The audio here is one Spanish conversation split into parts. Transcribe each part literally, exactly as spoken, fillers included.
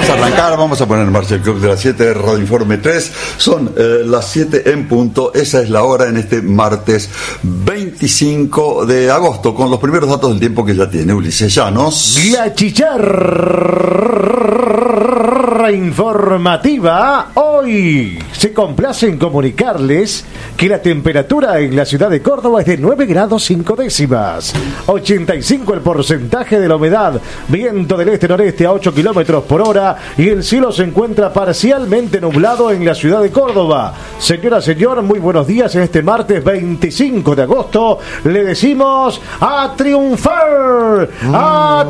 a arrancar, vamos a poner en marcha el Club de las siete, Radio Informe tres. Son eh, las siete en punto, esa es la hora en este martes veinticinco de agosto, con los primeros datos del tiempo que ya tiene Ulises Llanos. La chicharra informativa. Hoy se complace en comunicarles que la temperatura en la ciudad de Córdoba es de nueve grados cinco décimas, ochenta y cinco el porcentaje de la humedad, viento del este-noreste a ocho kilómetros por hora y el cielo se encuentra parcialmente nublado en la ciudad de Córdoba. Señora, señor, muy buenos días. En este martes veinticinco de agosto le decimos a triunfar, a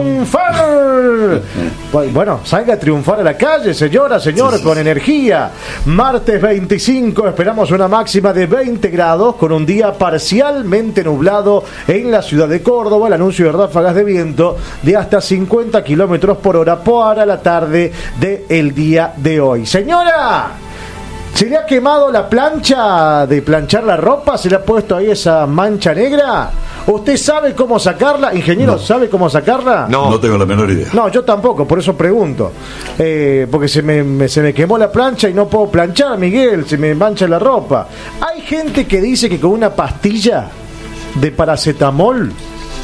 triunfar. Bueno, salga a triunfar a la calle, señora, señor, sí, sí, con sí. energía. Martes veinticinco, esperamos una máxima de veinte grados con un día parcialmente nublado en la ciudad de Córdoba. El anuncio de ráfagas de viento de hasta cincuenta kilómetros por hora para la tarde del día de hoy. Señora, ¿se le ha quemado la plancha de planchar la ropa? ¿Se le ha puesto ahí esa mancha negra? ¿Usted sabe cómo sacarla? Ingeniero, no. ¿sabe cómo sacarla? No, no tengo la menor idea. No, yo tampoco, por eso pregunto. Eh, porque se me, me, se me quemó la plancha y no puedo planchar, Miguel, se me mancha la ropa. Hay gente que dice que con una pastilla de paracetamol,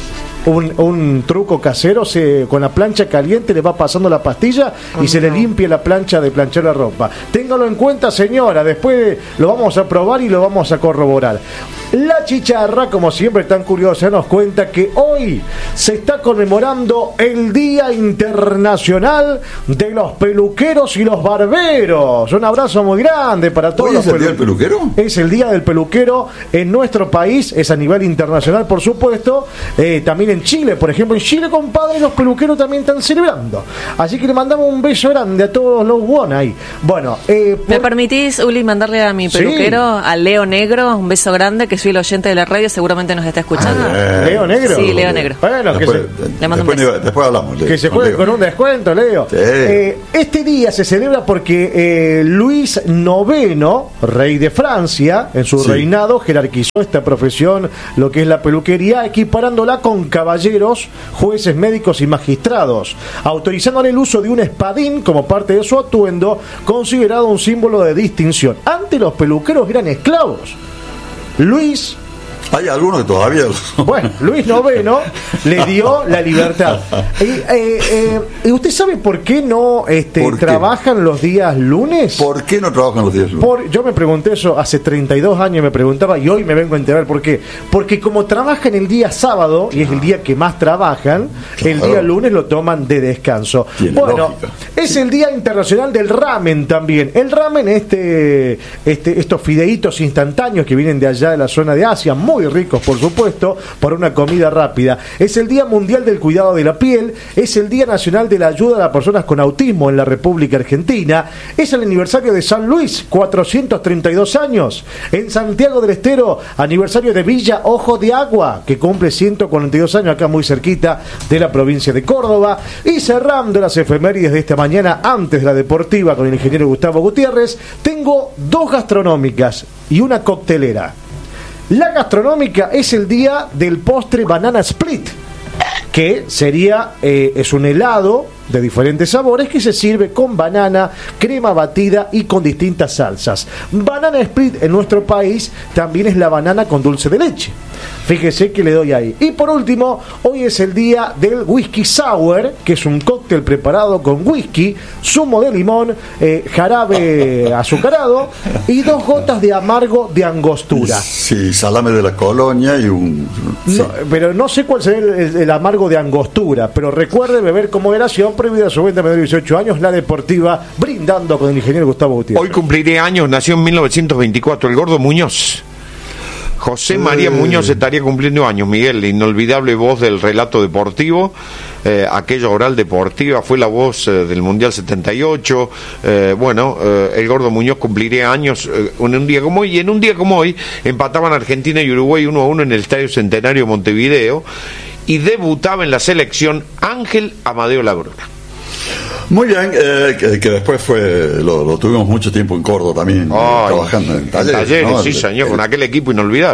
Un, un truco casero, se, con la plancha caliente le va pasando la pastilla y oh, se no. le limpia la plancha de planchar la ropa. Téngalo en cuenta, señora, después lo vamos a probar y lo vamos a corroborar. La chicharra, como siempre tan curiosa, nos cuenta que hoy se está conmemorando el Día Internacional de los Peluqueros y los Barberos. Un abrazo muy grande para todos. ¿Hoy los es el Día del Peluquero? Es el Día del Peluquero en nuestro país, es a nivel internacional, por supuesto. Eh, también en Chile, por ejemplo, en Chile, compadre, los peluqueros también están celebrando. Así que le mandamos un beso grande a todos los buenos ahí. Bueno, eh, por... ¿me permitís, Uli, mandarle a mi peluquero, sí, a Leo Negro, un beso grande, que soy el oyente de la radio, seguramente nos está escuchando? Ah, ¿Leo Negro? Sí, Leo Negro. Bueno, después, que se... le mando después, un beso. después hablamos. Leo, que se juegue con un descuento, Leo. Sí. Eh, este día se celebra porque eh, Luis noveno, rey de Francia, en su sí. reinado, jerarquizó esta profesión, lo que es la peluquería, equiparándola con caballeros, jueces, médicos y magistrados, autorizándole el uso de un espadín como parte de su atuendo, considerado un símbolo de distinción. Antes los peluqueros eran esclavos. Luis... Hay algunos que todavía... Bueno, Luis noveno le dio la libertad. Eh, eh, eh, ¿Y usted sabe por qué no este, ¿Por qué? trabajan los días lunes? ¿Por qué no trabajan los días lunes? Por, yo me pregunté eso hace treinta y dos años, me preguntaba, y hoy me vengo a enterar por qué. Porque como trabajan el día sábado, y es el día que más trabajan, claro, el día lunes lo toman de descanso. Tiene bueno, lógica. Es el Día Internacional del Ramen también. El ramen, este, este, estos fideitos instantáneos que vienen de allá de la zona de Asia, muy muy ricos, por supuesto, para una comida rápida. Es el Día Mundial del Cuidado de la Piel, es el Día Nacional de la Ayuda a las Personas con Autismo en la República Argentina, es el aniversario de San Luis, cuatrocientos treinta y dos años. En Santiago del Estero, aniversario de Villa Ojo de Agua, que cumple ciento cuarenta y dos años, acá muy cerquita de la provincia de Córdoba. Y cerrando las efemérides de esta mañana, antes de la deportiva con el ingeniero Gustavo Gutiérrez, tengo dos gastronómicas y una coctelera. La gastronómica es el día del postre Banana Split, que sería, eh, es un helado de diferentes sabores que se sirve con banana, crema batida y con distintas salsas. Banana Split en nuestro país también es la banana con dulce de leche. Fíjese que le doy ahí. Y por último, hoy es el día del whisky sour, que es un cóctel preparado con whisky, zumo de limón, eh, jarabe azucarado y dos gotas de amargo de angostura. Sí, salame de la colonia y un... Sí. No, pero no sé cuál será el, el, el amargo de angostura, pero recuerde beber con moderación, prohibida su venta menor de dieciocho años, la deportiva, brindando con el ingeniero Gustavo Gutiérrez. Hoy cumpliré años, nació en mil novecientos veinticuatro, el Gordo Muñoz. José María Muñoz estaría cumpliendo años, Miguel, la inolvidable voz del relato deportivo, eh, aquella oral deportiva, fue la voz eh, del Mundial setenta y ocho, eh, bueno, eh, el Gordo Muñoz cumpliría años eh, en un día como hoy, y en un día como hoy empataban Argentina y Uruguay uno a uno en el Estadio Centenario de Montevideo, y debutaba en la selección Ángel Amadeo Labruna. Muy bien, eh, que, que después fue lo, lo tuvimos mucho tiempo en Córdoba también, oh, trabajando en talleres, talleres, ¿no? sí señor, el, con aquel equipo inolvidable.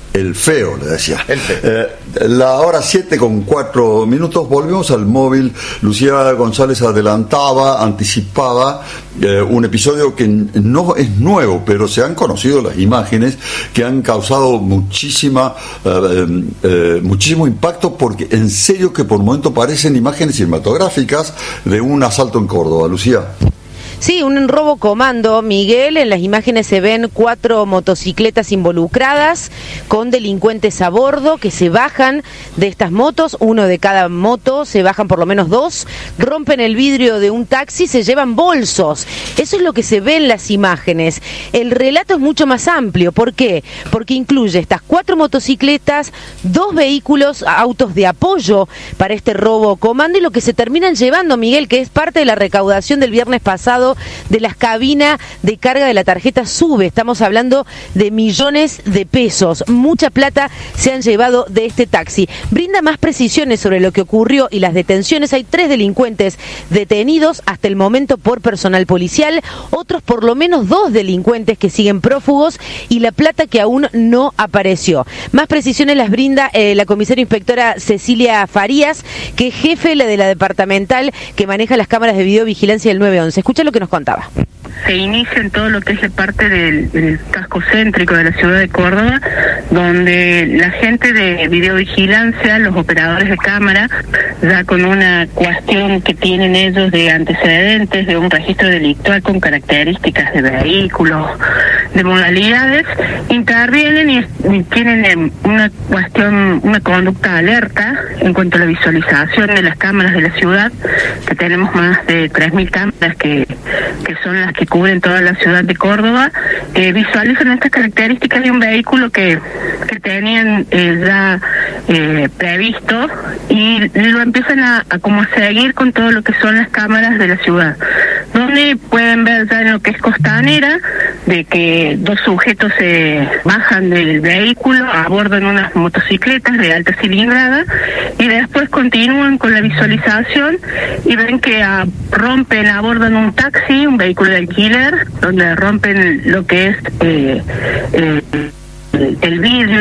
El feo, le decía. El feo. Eh, la hora siete con cuatro minutos, volvemos al móvil. Lucía González adelantaba, anticipaba eh, un episodio que no es nuevo, pero se han conocido las imágenes que han causado muchísima, eh, eh, muchísimo impacto, porque en serio que por momento parecen imágenes cinematográficas de un asalto en Córdoba. Lucía. Sí, un robo comando, Miguel. En las imágenes se ven cuatro motocicletas involucradas con delincuentes a bordo que se bajan de estas motos, uno de cada moto, se bajan por lo menos dos, rompen el vidrio de un taxi, se llevan bolsos. Eso es lo que se ve en las imágenes. El relato es mucho más amplio. ¿Por qué? Porque incluye estas cuatro motocicletas, dos vehículos, autos de apoyo para este robo comando, y lo que se terminan llevando, Miguel, que es parte de la recaudación del viernes pasado de las cabinas de carga de la tarjeta SUBE. Estamos hablando de millones de pesos. Mucha plata se han llevado de este taxi. Brinda más precisiones sobre lo que ocurrió y las detenciones. Hay tres delincuentes detenidos hasta el momento por personal policial, otros por lo menos dos delincuentes que siguen prófugos, y la plata que aún no apareció. Más precisiones las brinda eh, la comisaria inspectora Cecilia Farías, que es jefe de la departamental que maneja las cámaras de videovigilancia del nueve once. Escucha lo que nos contaba. Se inicia en todo lo que es la parte del, del casco céntrico de la ciudad de Córdoba, donde la gente de videovigilancia, los operadores de cámara, ya con una cuestión que tienen ellos de antecedentes, de un registro delictual con características de vehículos, de modalidades, intervienen y, y tienen una cuestión, una conducta alerta en cuanto a la visualización de las cámaras de la ciudad, que tenemos más de tres mil cámaras que, que son las que cubren toda la ciudad de Córdoba. Eh, visualizan estas características de un vehículo que, que tenían eh, ya eh, previsto, y lo empiezan a, a como a seguir con todo lo que son las cámaras de la ciudad, donde pueden ver ya en lo que es Costanera de que dos sujetos se bajan del vehículo, abordan unas motocicletas de alta cilindrada y después continúan con la visualización y ven que a, rompen, abordan un taxi, un vehículo de alquiler, donde rompen lo que es eh, eh, el vidrio